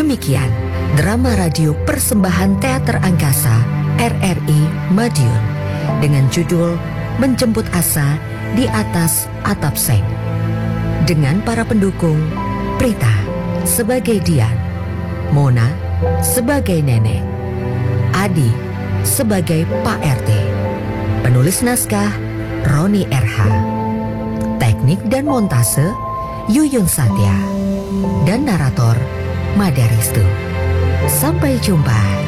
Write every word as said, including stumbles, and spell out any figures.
Demikian drama radio persembahan Teater Angkasa R R I Madiun dengan judul Menjemput Asa di Atas Atap Seng. Dengan para pendukung, Prita sebagai Dian, Mona sebagai Nenek, Adi sebagai Pak R T. Penulis naskah Roni R H. Teknik dan montase Yuyun Satya. Dan narator Mada Ristu. Sampai jumpa.